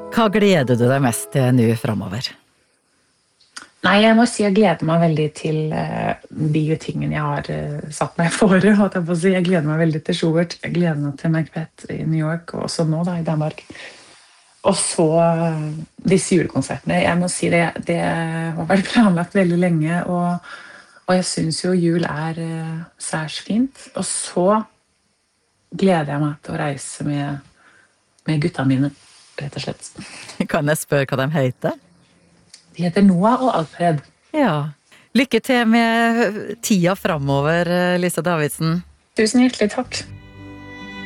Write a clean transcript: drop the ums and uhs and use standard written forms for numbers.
Hva gleder du deg mest til nå fremover? Nei, jeg må si jeg gleder meg veldig til de tingene jeg har satt meg fore. Jeg gleder meg veldig til Schubert, jeg gleder meg til Macbeth i New York, og også nå da i Danmark. Og så disse julekonsertene. Jeg må si det har vært planlagt veldig lenge, og jeg synes jo jul særs fint. Og så gleder jeg meg til å reise med gutta mine, rett og slett. Kan jeg spørre hva de heter? De heter Noah og Alfred. Ja. Lykke til med tida fremover, Lisa Davidsen. Tusen hjertelig takk.